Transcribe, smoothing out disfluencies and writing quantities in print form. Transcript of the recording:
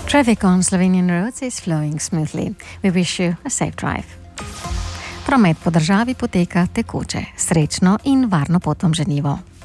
Traffic on Slovenian roads is flowing smoothly. We wish you a safe drive. Promet po državi poteka tekoče, srečno in varno pot vam želimo.